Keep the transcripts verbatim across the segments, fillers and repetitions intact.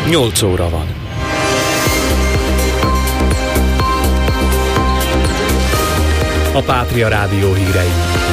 nyolc óra van. A Pátria Rádió hírei.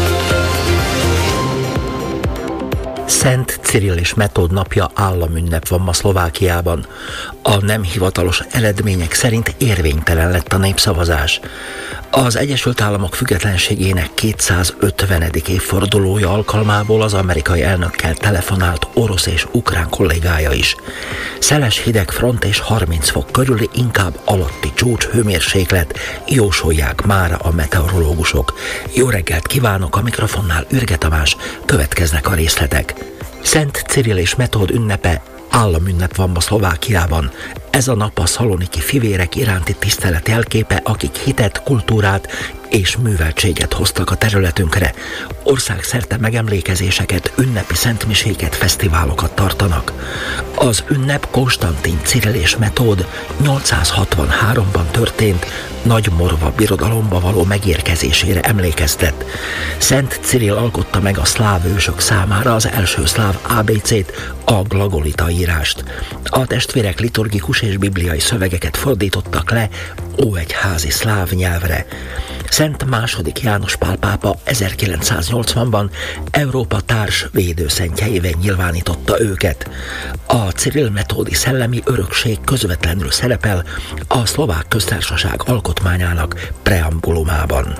Szent Cirill és Metód napja államünnep van ma Szlovákiában. A nem hivatalos eredmények szerint érvénytelen lett a népszavazás. Az Egyesült Államok függetlenségének kétszázötvenedik évfordulója alkalmából az amerikai elnökkel telefonált orosz és ukrán kollégája is. Szeles hideg front és harminc fok körüli, inkább alatti csúcs hőmérséklet, jósolják már a meteorológusok. Jó reggelt kívánok, a mikrofonnál Ürge Tamás, következnek a részletek. Szent Cirill és Metód ünnepe államünnep van ma Szlovákiában. Ez a nap a szaloniki fivérek iránti tisztelet jelképe, akik hitet, kultúrát és műveltséget hoztak a területünkre. Országszerte megemlékezéseket, ünnepi szentmiséket, fesztiválokat tartanak. Az ünnep Konstantin Cirill és Metód nyolcszázhatvanháromban történt Nagymorva birodalomba való megérkezésére emlékeztet. Szent Cirill alkotta meg a szláv ősök számára az első szláv á bé cét, a glagolita írást. A testvérek liturgikus és bibliai szövegeket fordítottak le óegyházi szláv nyelvre. Szent második János Pál pápa ezerkilencszáznyolcvanban Európa társ védőszentjeivel nyilvánította őket. A Cirill-metódi szellemi örökség közvetlenül szerepel a Szlovák Köztársaság alkotmányának preambulumában.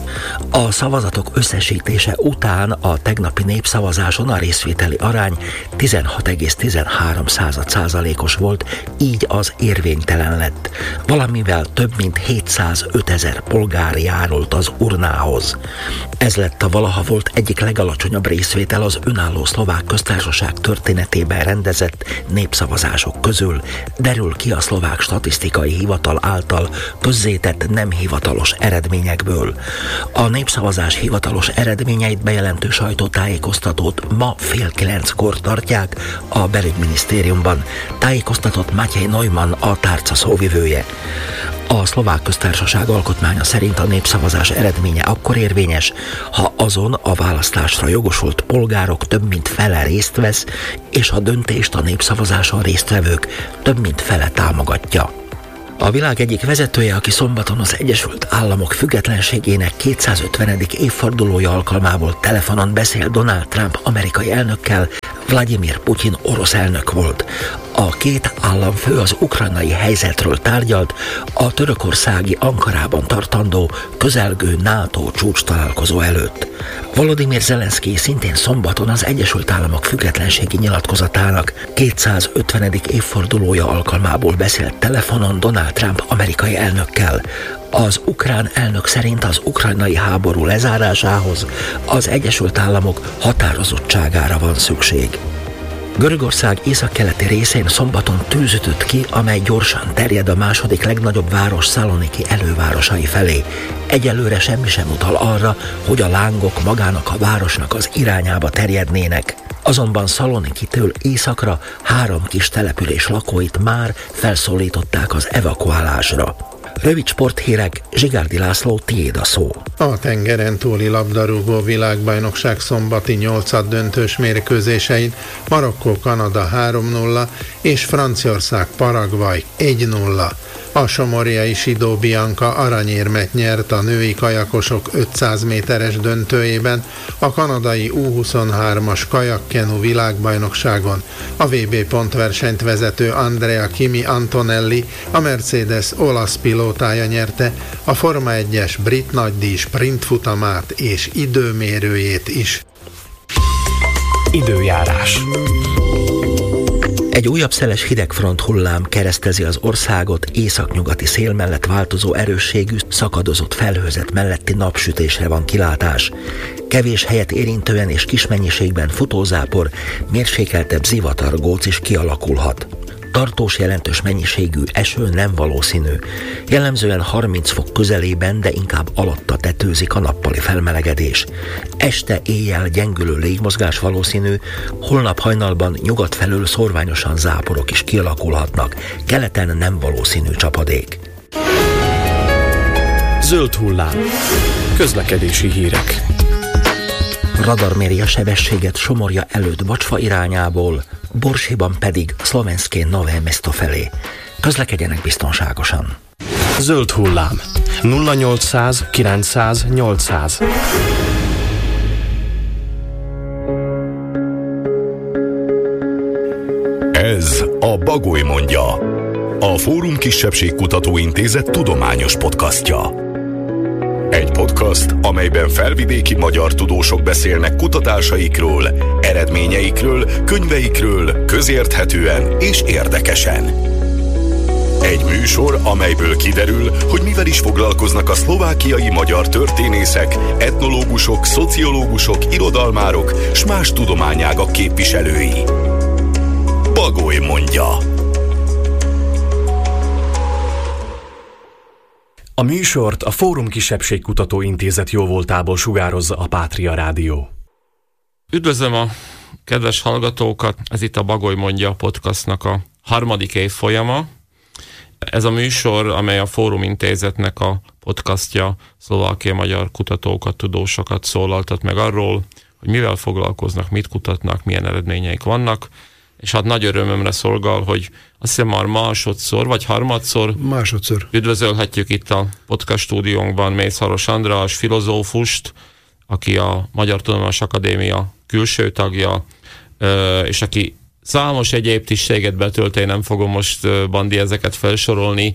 A szavazatok összesítése után a tegnapi népszavazáson a részvételi arány tizenhat egész tizenhárom százalékos volt, így az érvénytelen lett, valamivel több mint hétszázötezer polgár járult az urnához. Ez lett a valaha volt egyik legalacsonyabb részvétel az önálló Szlovák Köztársaság történetében rendezett népszavazások közül, derül ki a Szlovák Statisztikai Hivatal által közzétett nem hivatalos eredményekből. A népszavazás hivatalos eredményeit bejelentő sajtótájékoztatót ma fél kilenckor tartják a belügyminisztériumban, tájékoztatott Matyej Neumann, a tárca szóvivője. A Szlovák Köztársaság alkotmánya szerint a népszavazás eredménye akkor érvényes, ha azon a választásra jogosult polgárok több mint fele részt vesz, és a döntést a népszavazáson résztvevők több mint fele támogatja. A világ egyik vezetője, aki szombaton az Egyesült Államok függetlenségének kétszázötvenedik évfordulója alkalmából telefonon beszél Donald Trump amerikai elnökkel, Vladimir Putyin orosz elnök volt. A két államfő az ukrajnai helyzetről tárgyalt a törökországi Ankarában tartandó közelgő NATO csúcs találkozó előtt. Volodymyr Zelenszky szintén szombaton az Egyesült Államok függetlenségi nyilatkozatának kétszázötvenedik évfordulója alkalmából beszélt telefonon Donald Trump amerikai elnökkel. Az ukrán elnök szerint az ukrajnai háború lezárásához az Egyesült Államok határozottságára van szükség. Görögország északkeleti részén szombaton tűz ütött ki, amely gyorsan terjed a második legnagyobb város Szaloniki elővárosai felé. Egyelőre semmi sem utal arra, hogy a lángok magának a városnak az irányába terjednének. Azonban Szalonikitől északra három kis település lakóit már felszólították az evakuálásra. Rövid sporthírek, Zsigárdi László, tiéd a szó. A tengeren túli labdarúgó világbajnokság szombati nyolcad döntős mérkőzésein Marokkó-Kanada három nulla és Franciaország-Paraguay egy nulla. A somorjai Sidó Bianca aranyérmet nyert a női kajakosok ötszáz méteres döntőjében a kanadai U huszonhármas kajakkenu világbajnokságon. A vé bé pontversenyt vezető Andrea Kimi Antonelli, a Mercedes olasz pilótája nyerte a Forma egyes brit nagydíj sprintfutamát és időmérőjét is. Időjárás. Egy újabb szeles hidegfront hullám keresztezi az országot, északnyugati szél mellett változó erősségű, szakadozott felhőzet melletti napsütésre van kilátás. Kevés helyet érintően és kis mennyiségben futózápor, mérsékeltebb zivatargóc is kialakulhat. Tartós jelentős mennyiségű eső nem valószínű. Jellemzően harminc fok közelében, de inkább alatta tetőzik a nappali felmelegedés. Este éjjel gyengülő légmozgás valószínű, holnap hajnalban nyugat felől szórványosan záporok is kialakulhatnak. Keleten nem valószínű csapadék. Zöld hullám. Közlekedési hírek. radar méri a sebességet Somorja előtt Bacsfa irányából, Borsiban pedig Szlovenszkén Nové Mesto felé. Közlekedjenek biztonságosan. Zöld hullám. nulla nyolcszáz kilencszáz nyolcszáz. Ez a Bagoly mondja, a Fórum Kisebbségkutató Intézet tudományos podcastja. Egy podcast, amelyben felvidéki magyar tudósok beszélnek kutatásaikról, eredményeikről, könyveikről, közérthetően és érdekesen. Egy műsor, amelyből kiderül, hogy mivel is foglalkoznak a szlovákiai magyar történészek, etnológusok, szociológusok, irodalmárok s más tudományágak képviselői. Bagoly mondja. A műsort a Fórum Kisebbségkutató Intézet jóvoltából sugározza a Pátria Rádió. Üdvözlöm a kedves hallgatókat, ez itt a Bagoly mondja podcastnak a harmadik évfolyama. Ez a műsor, amely a Fórum Intézetnek a podcastja, szlovákiai magyar kutatókat, tudósokat szólaltat meg arról, hogy mivel foglalkoznak, mit kutatnak, milyen eredményeik vannak, és hát nagy örömömre szolgál, hogy azt hiszem már másodszor, vagy harmadszor másodszor üdvözölhetjük itt a podcast stúdiónkban Mészáros András filozófust, aki a Magyar Tudományos Akadémia külső tagja, és aki számos egyéb tisztséget betölt, én nem fogom most, Bandi, ezeket felsorolni,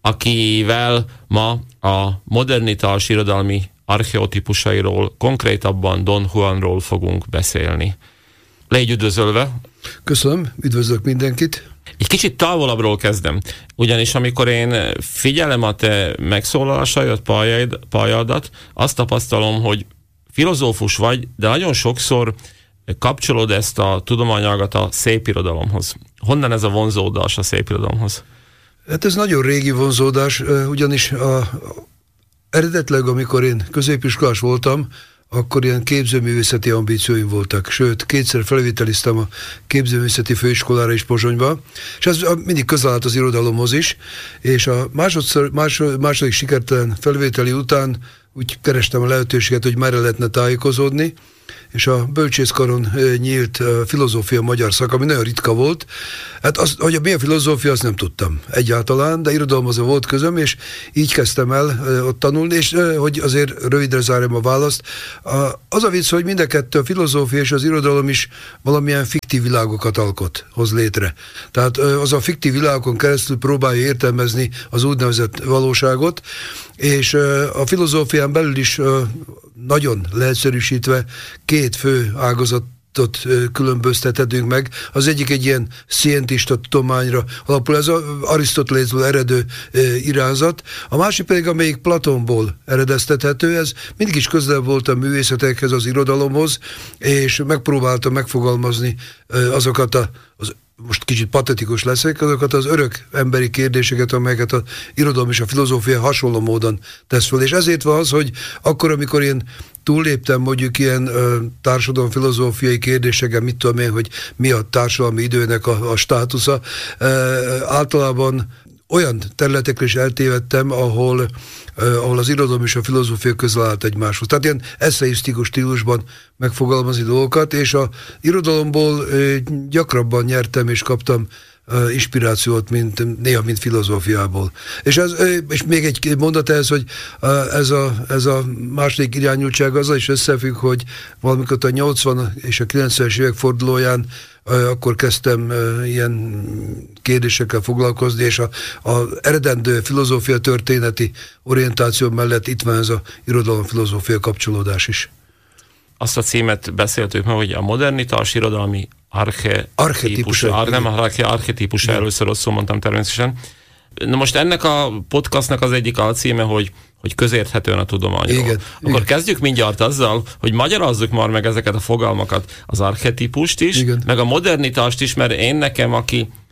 akivel ma a modernitás irodalmi archeotípusairól, konkrétabban Don Juanról fogunk beszélni. Légy üdvözölve! Köszönöm, üdvözlök mindenkit! Egy kicsit távolabbról kezdem, ugyanis amikor én figyelem a te megszólalásaidat, pályaid, pályadat, azt tapasztalom, hogy filozófus vagy, de nagyon sokszor kapcsolod ezt a tudományágat a szépirodalomhoz. Honnan ez a vonzódás a szépirodalomhoz? Hát ez nagyon régi vonzódás, ugyanis a, a, eredetileg, amikor én középiskolás voltam, akkor ilyen képzőművészeti ambícióim voltak. Sőt, kétszer felvételiztem a képzőművészeti főiskolára is Pozsonyba, és ez mindig közel állt az irodalomhoz is, és a másodszor, másod, második sikertelen felvételi után úgy kerestem a lehetőséget, hogy merre lehetne tájékozódni, és a bölcsészkaron nyílt a filozófia magyar szak, ami nagyon ritka volt. Hát az, hogy mi a filozófia, azt nem tudtam egyáltalán, de irodalomhoz volt közöm, és így kezdtem el ott tanulni, és hogy azért rövidre zárjam a választ. Az a vicc, hogy mind a kettő, a filozófia és az irodalom is valamilyen fiktív világokat alkot, hoz létre. Tehát az a fiktív világokon keresztül próbálja értelmezni az úgynevezett valóságot, és a filozófián belül is nagyon leegyszerűsítve két fő ágazatot különböztethetünk meg. Az egyik egy ilyen scientista tudományra alapul, ez az Arisztotelésből eredő irányzat. A másik pedig, amelyik Platonból eredeztethető, ez mindig is közel volt a művészetekhez, az irodalomhoz, és megpróbáltam megfogalmazni azokat a, az most kicsit patetikus leszek, azokat az örök emberi kérdéseket, amelyeket az irodalom és a filozófia hasonló módon tesz föl. És ezért van az, hogy akkor, amikor én túlléptem mondjuk ilyen ö, társadalomfilozófiai kérdéseken, mit tudom én, hogy mi a társadalmi időnek a, a státusza, ö, általában olyan területekre is eltévedtem, ahol, uh, ahol az irodalom és a filozófia közel állt egymáshoz. Tehát ilyen eszeisztikus stílusban megfogalmazni dolgokat, és a irodalomból uh, gyakrabban nyertem és kaptam uh, inspirációt, mint, néha, mint filozófiából. És, ez, uh, és még egy mondat ehhez, hogy uh, ez, a, ez a második irányultság azzal is összefügg, hogy valamikor a nyolcvan és a kilencvenes évek fordulóján akkor kezdtem ilyen kérdésekkel foglalkozni, és a, a eredendő filozófia történeti orientáció mellett itt van ez a irodalom-filozófia kapcsolódás is. Azt a címet beszéltük meg, hogy a modernitás irodalmi archetípus, ar, nem arche, archetípus, először rosszul mondtam természetesen. Na most ennek a podcastnak az egyik alcíme, hogy hogy közérthetően a tudományról. Igen, Akkor igen. kezdjük mindjárt azzal, hogy magyarázzuk már meg ezeket a fogalmakat, az archetípust is, igen. meg a modernitást is, mert én nekem, aki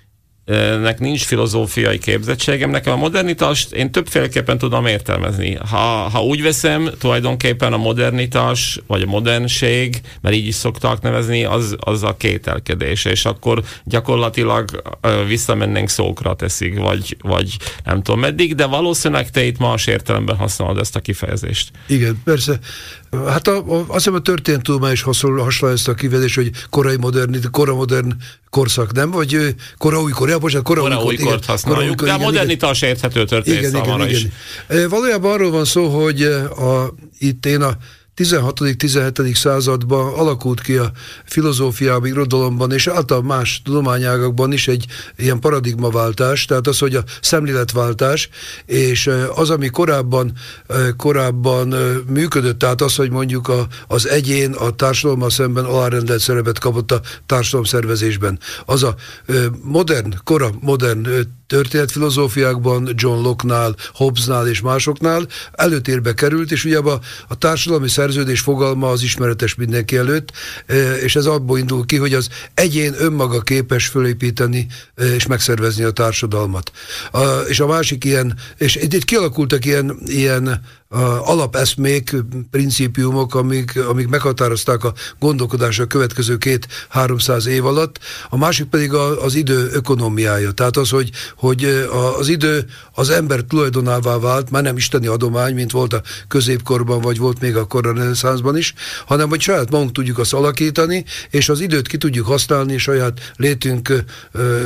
nek nincs filozófiai képzettségem, nekem a modernitást én többféleképpen tudom értelmezni. Ha, ha úgy veszem, tulajdonképpen a modernitás, vagy a modernség, mert így is szokták nevezni, az, az a kételkedés, és akkor gyakorlatilag uh, visszamennénk Szókrateszig, vagy, vagy nem tudom meddig, de valószínűleg te itt más értelemben használod ezt a kifejezést. Igen, persze. Hát a, a, azt hiszem a történetudomány is hasonló, hasonló ezt a kifejezést, hogy korai modern, kora modern korszak, nem? Vagy kora új kor, bocsánat, kora, kora új kort használjuk, kora, de a modernitás érthető történet igen, számára igen, is. Igen. Valójában arról van szó, hogy a, itt én a tizenhatodik-tizenhetedik században alakult ki a filozófiában, irodalomban és általában más tudományágakban is egy ilyen paradigmaváltás, tehát az, hogy a szemléletváltás, és az, ami korábban, korábban működött, tehát az, hogy mondjuk a, az egyén a társadalommal szemben alárendelt szerepet kapott a társadalomszervezésben. Az a modern, kora modern történetfilozófiákban, John Locke-nál, Hobbesnál és másoknál előtérbe került, és ugye a, a társadalmi szerződés fogalma az ismeretes mindenki előtt, és ez abból indul ki, hogy az egyén önmaga képes fölépíteni és megszervezni a társadalmat. A, és a másik ilyen, és itt kialakultak ilyen, ilyen alapeszmék, principiumok, amik, amik meghatározták a gondolkodásra a következő két-háromszáz év alatt. A másik pedig a, az idő ökonomiája. Tehát az, hogy, hogy az idő az ember tulajdonává vált, már nem isteni adomány, mint volt a középkorban, vagy volt még akkor a reneszánszban is, hanem hogy saját magunk tudjuk azt alakítani, és az időt ki tudjuk használni saját létünk ö,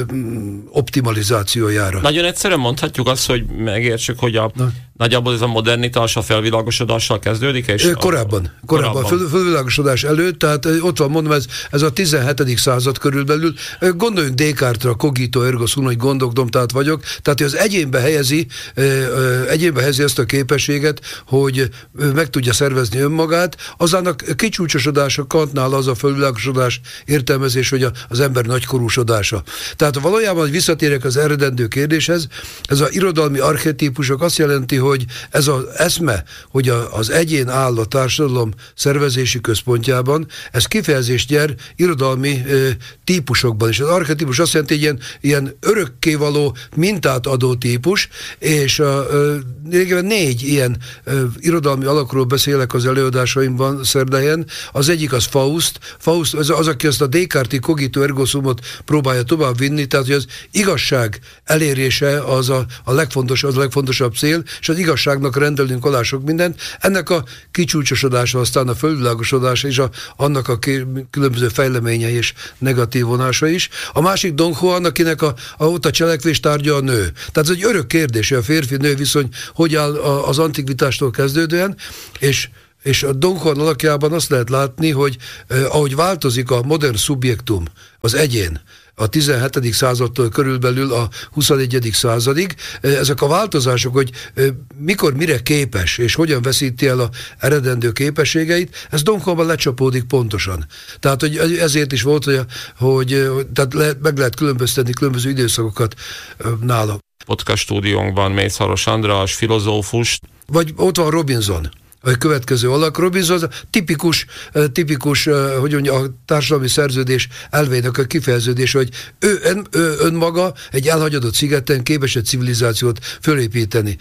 optimalizációjára. Nagyon egyszerűen mondhatjuk azt, hogy megértsük, hogy a Na. nagyjából ez a modernitás a felvilágosodással kezdődik? És korábban. A, korábban. korábban. Felvilágosodás előtt, tehát ott van, mondom, ez, ez a tizenhetedik század körülbelül. Gondoljunk Descartes-ra, cogito ergo sum, hogy gondolkodom, tehát vagyok. Tehát az egyénbe helyezi, egyénbe helyezi ezt a képességet, hogy meg tudja szervezni önmagát. Azának kicsúcsosodása Kantnál az a felvilágosodás értelmezés, hogy az ember nagykorúsodása. Tehát valójában, hogy visszatérek az eredendő kérdéshez, ez az irodalmi archetípusok azt jelenti, hogy ez az eszme, hogy a, az egyén áll a társadalom szervezési központjában, ez kifejezést nyer irodalmi ö, típusokban is. Az archetípus azt jelenti, hogy ilyen, ilyen örökkévaló mintát adó típus, és a, ö, négy ilyen ö, irodalmi alakról beszélek az előadásaimban szerdahelyen. Az egyik az Faust. Faust az, az aki azt a Descartes-i cogito ergo sumot próbálja tovább vinni, tehát hogy az igazság elérése az a, a, legfontos, az a legfontosabb cél, és az igazságnak rendelünk alá sok mindent. Ennek a kicsúcsosodása, aztán a fölvilágosodása és a, annak a különböző fejleményei és negatív vonása is. A másik Don Juan, akinek a, a, ott a cselekvés tárgya a nő. Tehát ez egy örök kérdés, hogy a férfi-nő viszony hogy áll az antikvitástól kezdődően, és és a Don Juan alakjában azt lehet látni, hogy eh, ahogy változik a modern szubjektum, az egyén, a tizenhetedik századtól körülbelül a huszonegyedik századig, ezek a változások, hogy mikor mire képes, és hogyan veszíti el a eredendő képességeit, ez Don Juanban lecsapódik pontosan. Tehát, hogy ezért is volt, hogy, hogy tehát le, meg lehet különböztetni különböző időszakokat nála. Podcast stúdiónkban Mészáros András, filozófus. Vagy ott van Robinson. A következő alak. Robinson az tipikus, tipikus, hogy mondja, a társadalmi szerződés elvének a kifejeződés, hogy ő, ön, ő önmaga egy elhagyadott szigeten képes egy civilizációt fölépíteni.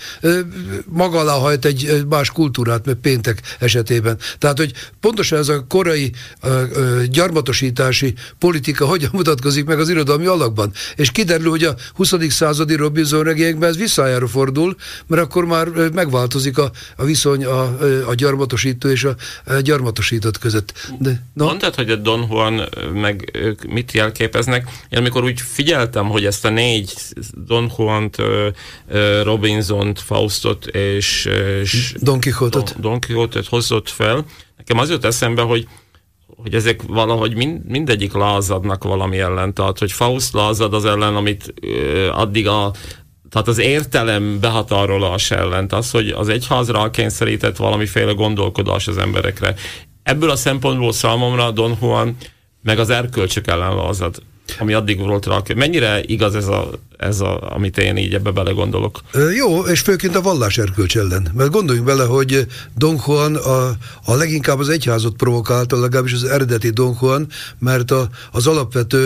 Maga alá hajt egy más kultúrát, mert péntek esetében. Tehát, hogy pontosan ez a korai gyarmatosítási politika hogyan mutatkozik meg az irodalmi alakban. És kiderül, hogy a huszadik századi Robinson regényekben ez visszájára fordul, mert akkor már megváltozik a, a viszony a a gyarmatosító és a gyarmatosított között. De, no? Mondtad, hogy a Don Juan meg ők mit jelképeznek. Én amikor úgy figyeltem, hogy ezt a négy Don Juant, Robinsont, Faustot és, és Don Quixote-ot. Don, Don Quixote-t hozott fel. Nekem az jött eszembe, hogy hogy ezek valahogy mind, mindegyik lázadnak valami ellen. Tehát, hogy Faust lázad az ellen, amit addig a tehát az értelem behatárolás ellen, az, hogy az egyházra kényszerített valamiféle gondolkodás az emberekre. Ebből a szempontból számomra Don Juan meg az erkölcsök ellen lázad, ami addig volt rá. Mennyire igaz ez, a, ez a, amit én így ebbe belegondolok? Jó, és főként a vallás erkölcs ellen. Mert gondoljunk bele, hogy Don Juan a, a leginkább az egyházat provokálta, legalábbis az eredeti Don Juan, mert a, az alapvető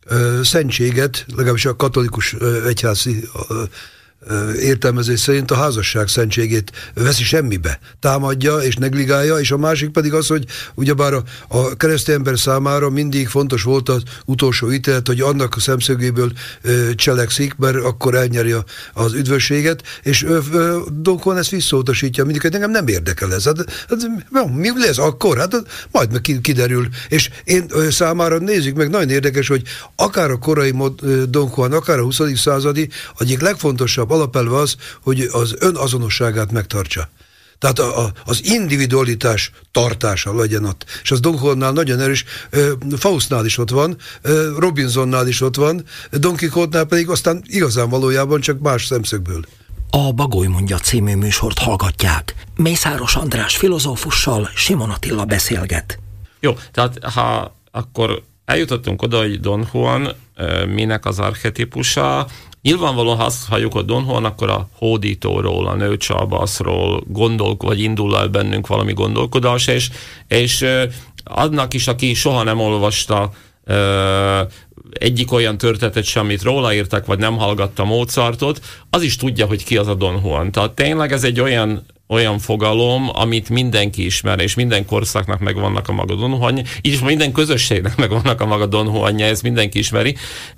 ö, szentséget, legalábbis a katolikus ö, egyházi ö, értelmezés szerint a házasság szentségét veszi semmibe, támadja és negligálja, és a másik pedig az, hogy ugyebár a, a keresztény ember számára mindig fontos volt az utolsó ítélet, hogy annak a szemszögéből ö, cselekszik, mert akkor elnyeri a, az üdvösséget, és ö, ö, Don Juan ezt visszautasítja, mindig, hogy engem nem érdekel ez. Hát, hát, mi lesz akkor? Hát majd meg kiderül. És én ö, számára nézzük meg, nagyon érdekes, hogy akár a korai mod, ö, Don Juan, akár a huszadik századi, egyik legfontosabb alapelve az, hogy az önazonosságát megtartsa. Tehát a, a, az individualitás tartása legyen ott. És az Don Juannál nagyon erős, Faustnál is ott van, Robinsonnál is ott van, Don Quixote-nál pedig aztán igazán valójában csak más szemszögből. A Bagoly mondja című műsort hallgatják. Mészáros András filozófussal Simon Attila beszélget. Jó, tehát ha akkor eljutottunk oda, hogy Don Juan minek az archetipusa. Nyilvánvalóan, ha azt halljuk, hogy Don Juan, akkor a hódítóról, a nőcsalbaszról gondol, vagy indul el bennünk valami gondolkodás, és, és annak is, aki soha nem olvasta egyik olyan történetet sem, amit róla írtak, vagy nem hallgatta Mozartot, az is tudja, hogy ki az a Don Juan. Tehát tényleg ez egy olyan olyan fogalom, amit mindenki ismer, és minden korszaknak megvannak a maga Don Juanja, így is minden közösségnek megvannak a maga Don Juanja, ezt mindenki ismeri.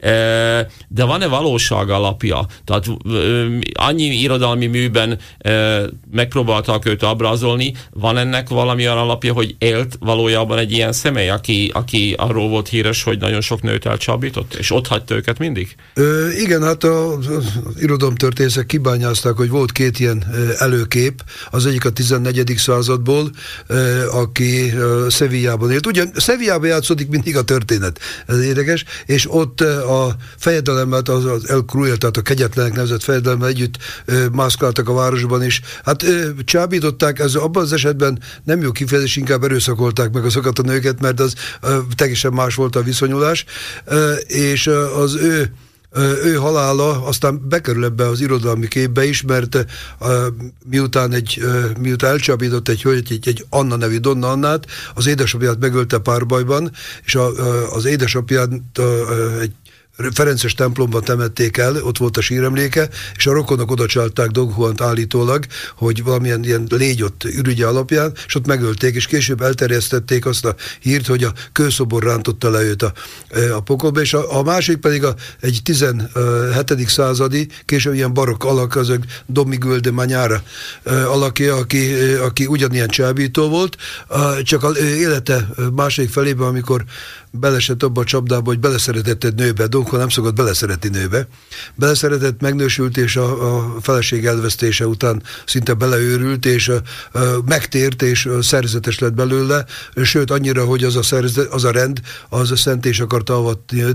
De van-e valóság alapja? Tehát annyi irodalmi műben megpróbáltak őt ábrázolni, van ennek valami olyan alapja, hogy élt valójában egy ilyen személy, aki, aki arról volt híres, hogy nagyon sok nőt elcsábított, és ott hagyta őket mindig? Ö, igen, hát az, az irodalomtörténészek kibányázták, hogy volt két ilyen előkép. Az egyik a tizennegyedik századból, eh, aki eh, Sevillában élt. Ugye Sevillában játszódik mindig a történet, ez érdekes, és ott eh, a fejedelemmel, az, az El Cruel, tehát a kegyetlenek nevezett fejedelemmel együtt eh, mászkáltak a városban is. Hát eh, csábították, ez abban az esetben nem jó kifejezés, inkább erőszakolták meg azokat a nőket, mert az eh, teljesen más volt a viszonyulás, eh, és eh, az ő ő halála aztán bekerül ebbe az irodalmi képbe is, mert uh, miután, egy, uh, miután elcsábított egy hölgyet, egy, egy Anna nevű Donna Annát, az édesapját megölte párbajban, és a, uh, az édesapját uh, egy ferences templomban temették el, ott volt a síremléke, és a rokonok odacsalták Don Juant állítólag, hogy valamilyen ilyen légy ott ürügye alapján, és ott megölték, és később elterjesztették azt a hírt, hogy a kőszobor rántotta le őt a, a pokolba, és a, a másik pedig a, egy tizenhetedik századi, később ilyen barokk alak, az Don Miguel de Mañara alakja, aki, aki ugyanilyen csábító volt, csak az élete második felében, amikor belesett abba a csapdába, hogy beleszeretett egy nőbe. Don Juan nem szokott beleszeretni nőbe. Beleszeretett, megnősült, és a, a feleség elvesztése után szinte beleőrült, és a, a, megtért, és szerzetes lett belőle, sőt annyira, hogy az a, szerzet, az a rend, az a szent és akarta avatni